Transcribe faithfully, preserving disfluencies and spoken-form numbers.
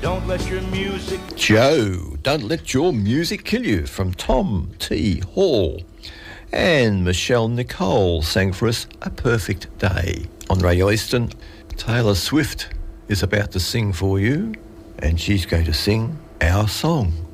Don't let your music... Joe, Don't Let Your Music Kill You from Tom T. Hall. And Michelle Nicole sang for us A Perfect Day. On Radio Eastern, Taylor Swift is about to sing for you, and she's going to sing our song.